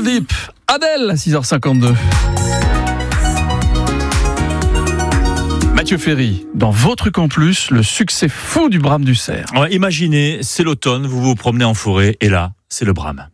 Deep, Adèle, à 6h52. Mathieu Ferry, dans votre campus, le succès fou du brame du cerf. Ouais, imaginez, c'est l'automne, vous vous promenez en forêt, et là, c'est le brame.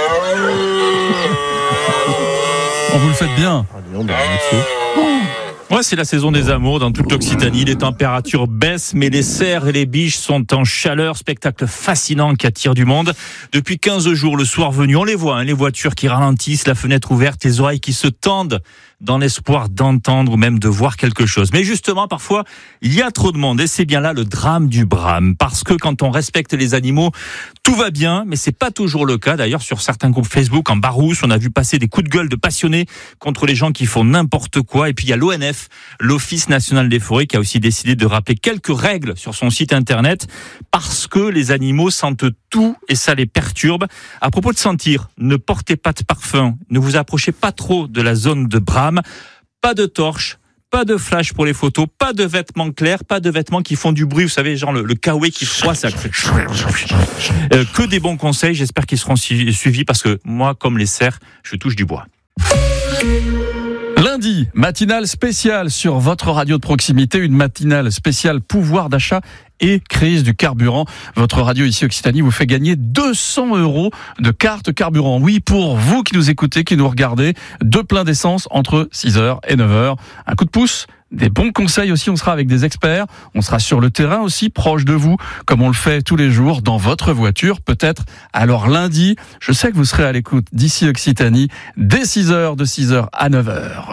Vous le faites bien. Ouais, c'est la saison des amours dans toute l'Occitanie. Les températures baissent, mais les cerfs et les biches sont en chaleur. Spectacle fascinant qui attire du monde. Depuis 15 jours, le soir venu, on les voit, les voitures qui ralentissent, la fenêtre ouverte, les oreilles qui se tendent dans l'espoir d'entendre ou même de voir quelque chose. Mais justement, parfois, il y a trop de monde et c'est bien là le drame du brame. Parce que quand on respecte les animaux, tout va bien, mais c'est pas toujours le cas. D'ailleurs, sur certains groupes Facebook, en Barousse, on a vu passer des coups de gueule de passionnés contre les gens qui font n'importe quoi. Et puis il y a l'ONF, l'Office National des Forêts, qui a aussi décidé de rappeler quelques règles sur son site internet parce que les animaux sentent tout et ça les perturbe. À propos de sentir, ne portez pas de parfum, ne vous approchez pas trop de la zone de brame. Pas de torche, pas de flash pour les photos, pas de vêtements clairs, pas de vêtements qui font du bruit, vous savez, genre le kawaii qui froisse. Que des bons conseils, j'espère qu'ils seront suivis parce que moi, comme les cerfs, je touche du bois. Lundi, matinale spéciale sur votre radio de proximité, une matinale spéciale pouvoir d'achat et crise du carburant. Votre radio ici Occitanie vous fait gagner 200 € de carte carburant. Oui, pour vous qui nous écoutez, qui nous regardez, 2 pleins d'essence entre 6h et 9h. Un coup de pouce, des bons conseils aussi, on sera avec des experts, on sera sur le terrain aussi, proche de vous, comme on le fait tous les jours, dans votre voiture, peut-être. Alors lundi, je sais que vous serez à l'écoute d'ici Occitanie, dès 6h, de 6h à 9h.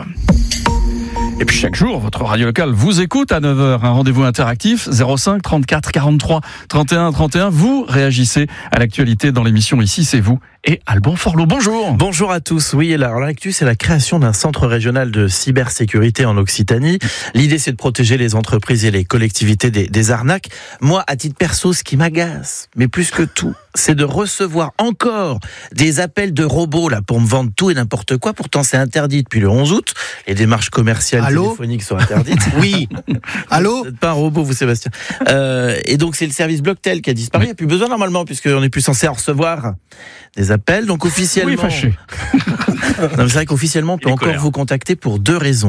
Et puis chaque jour, votre radio locale vous écoute à 9h. Un rendez-vous interactif, 05 34 43 31 31. Vous réagissez à l'actualité dans l'émission Ici, c'est vous. Et Alban Forlot, bonjour. Bonjour à tous. Oui, alors l'actu, c'est la création d'un centre régional de cybersécurité en Occitanie. L'idée, c'est de protéger les entreprises et les collectivités des arnaques. Moi, à titre perso, ce qui m'agace, mais plus que tout, c'est de recevoir encore des appels de robots là pour me vendre tout et n'importe quoi. Pourtant, c'est interdit depuis le 11 août. Les démarches commerciales téléphoniques sont interdites. Oui. Allô? Vous n'êtes pas un robot, vous, Sébastien. Et donc, c'est le service Blocktel qui a disparu. Il n'y a plus besoin normalement, puisqu'on n'est plus censé en recevoir des appels. Donc, officiellement. Oui, fâché. Non, mais c'est vrai qu'officiellement, on peut encore vous contacter pour 2 raisons.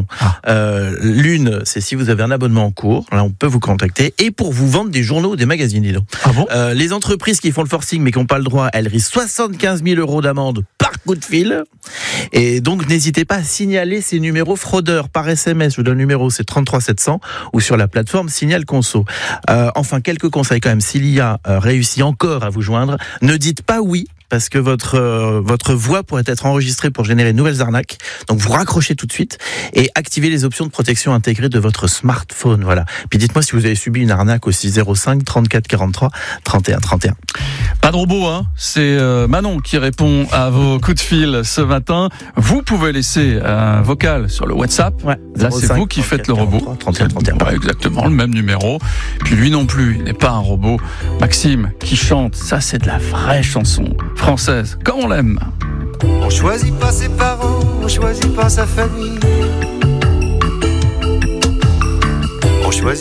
L'une, c'est si vous avez un abonnement en cours. Là, on peut vous contacter. Et pour vous vendre des journaux ou des magazines, dis donc. Ah bon? Les entreprises qui font le forcing mais qui n'ont pas le droit, elles risquent 75 000 € d'amende par coup de fil. Et donc, n'hésitez pas à signaler ces numéros fraudeurs par SMS. Je vous donne le numéro, c'est 33 700 ou sur la plateforme Signal Conso. Enfin, quelques conseils quand même. S'il y a réussi encore à vous joindre, ne dites pas oui, parce que votre voix pourrait être enregistrée pour générer de nouvelles arnaques. Donc vous raccrochez tout de suite et activez les options de protection intégrées de votre smartphone. Voilà. Puis dites-moi si vous avez subi une arnaque aussi. 05 34 43 31 31. Pas de robot, hein. C'est Manon qui répond à vos coups de fil ce matin. Vous pouvez laisser un vocal sur le WhatsApp. Ouais, là, 05, c'est vous qui 34, faites le robot. 43, 31, 31. Pas exactement le même numéro. Puis lui non plus, il n'est pas un robot. Maxime qui chante, ça c'est de la vraie chanson française, comme on l'aime. On choisit pas ses parents, on choisit pas sa famille. On choisit